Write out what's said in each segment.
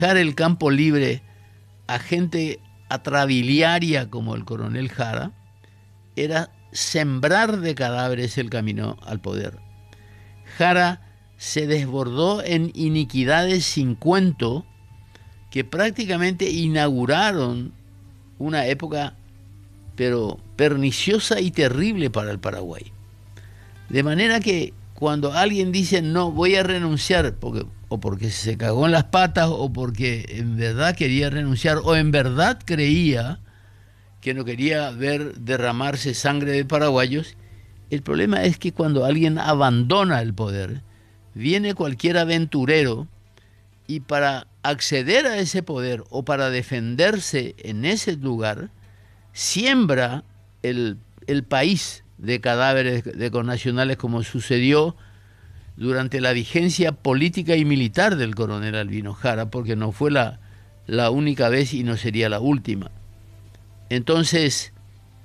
dejar el campo libre a gente atrabiliaria como el coronel Jara era sembrar de cadáveres el camino al poder. Jara se desbordó en iniquidades sin cuento que prácticamente inauguraron una época pero perniciosa y terrible para el Paraguay. De manera que cuando alguien dice no, voy a renunciar, o porque se cagó en las patas, o porque en verdad quería renunciar, o en verdad creía que no quería ver derramarse sangre de paraguayos, el problema es que cuando alguien abandona el poder, viene cualquier aventurero y para acceder a ese poder o para defenderse en ese lugar, siembra el país de cadáveres de connacionales, como sucedió durante la vigencia política y militar del coronel Albino Jara, porque no fue la única vez y no sería la última. Entonces,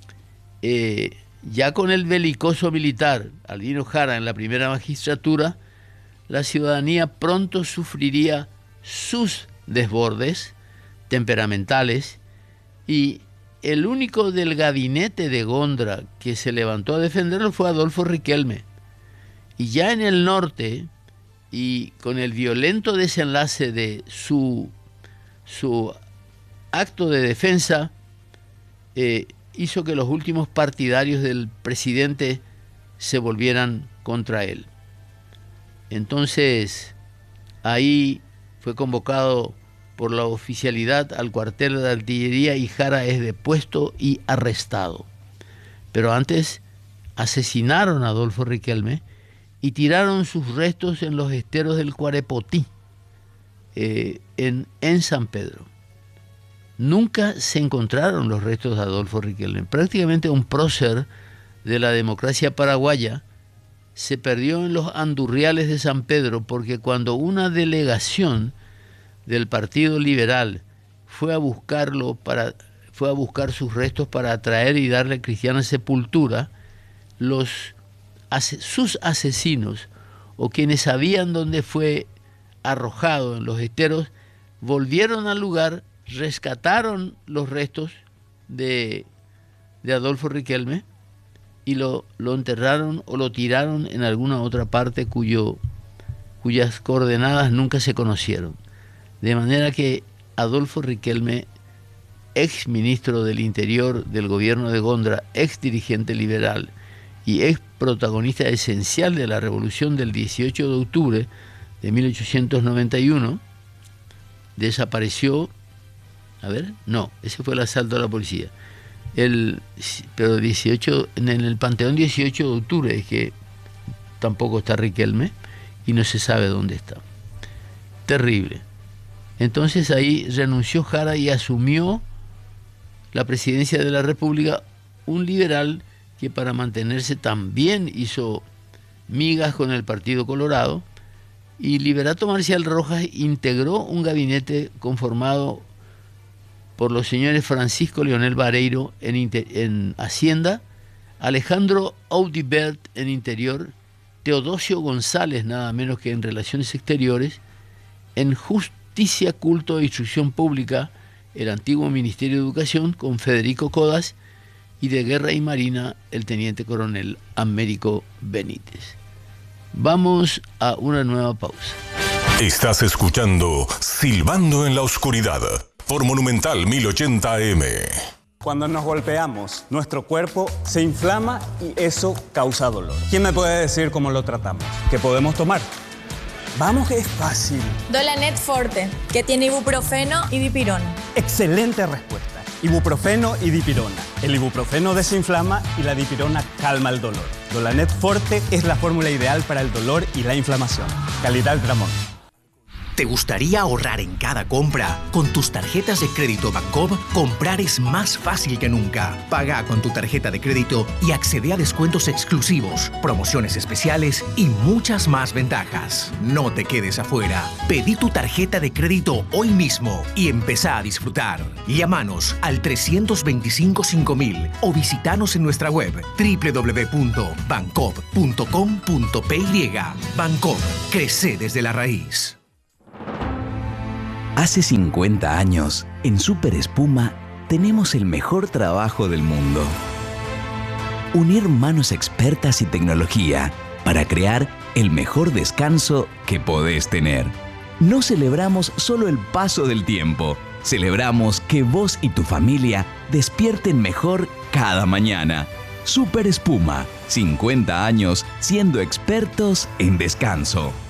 ya con el belicoso militar Albino Jara en la primera magistratura, la ciudadanía pronto sufriría sus desbordes temperamentales, y el único del gabinete de Gondra que se levantó a defenderlo fue Adolfo Riquelme. Y ya en el norte, y con el violento desenlace de su acto de defensa, hizo que los últimos partidarios del presidente se volvieran contra él. Entonces, ahí fue convocado por la oficialidad al cuartel de artillería y Jara es depuesto y arrestado. Pero antes asesinaron a Adolfo Riquelme y tiraron sus restos en los esteros del Cuarepotí, en San Pedro. Nunca se encontraron los restos de Adolfo Riquelme. Prácticamente un prócer de la democracia paraguaya se perdió en los andurriales de San Pedro, porque cuando una delegación del Partido Liberal fue a buscar sus restos para traer y darle cristiana sepultura, sus asesinos, o quienes sabían dónde fue arrojado en los esteros, volvieron al lugar, rescataron los restos de Adolfo Riquelme y lo enterraron o lo tiraron en alguna otra parte cuyas coordenadas nunca se conocieron. De manera que Adolfo Riquelme, ex ministro del Interior del gobierno de Gondra, ex dirigente liberal y ex protagonista esencial de la revolución del 18 de octubre de 1891, desapareció. Ese fue el asalto a la policía. Pero en el Panteón 18 de octubre es que tampoco está Riquelme y no se sabe dónde está. Terrible. Entonces ahí renunció Jara y asumió la presidencia de la República un liberal que para mantenerse también hizo migas con el Partido Colorado, y Liberato Marcial Rojas integró un gabinete conformado por los señores Francisco Leonel Vareiro en Hacienda, Alejandro Audibert en Interior, Teodosio González, nada menos que en Relaciones Exteriores, en Justicia, Culto e Instrucción Pública, el antiguo Ministerio de Educación, con Federico Codas, y de Guerra y Marina, el teniente coronel Américo Benítez. Vamos a una nueva pausa. Estás escuchando Silbando en la Oscuridad por Monumental 1080 AM. Cuando nos golpeamos, nuestro cuerpo se inflama y eso causa dolor. ¿Quién me puede decir cómo lo tratamos? ¿Qué podemos tomar? Vamos, que es fácil. Dolanet Forte, que tiene ibuprofeno y dipirona. Excelente respuesta. Ibuprofeno y dipirona. El ibuprofeno desinflama y la dipirona calma el dolor. Dolanet Forte es la fórmula ideal para el dolor y la inflamación. Calidad Gramón. ¿Te gustaría ahorrar en cada compra? Con tus tarjetas de crédito Bancob, comprar es más fácil que nunca. Paga con tu tarjeta de crédito y accede a descuentos exclusivos, promociones especiales y muchas más ventajas. No te quedes afuera. Pedí tu tarjeta de crédito hoy mismo y empezá a disfrutar. Llámanos al 325-5000 o visitanos en nuestra web www.bancob.com.py. Bancob, crece desde la raíz. Hace 50 años, en Super Espuma, tenemos el mejor trabajo del mundo. Unir manos expertas y tecnología para crear el mejor descanso que podés tener. No celebramos solo el paso del tiempo, celebramos que vos y tu familia despierten mejor cada mañana. Super Espuma, 50 años siendo expertos en descanso.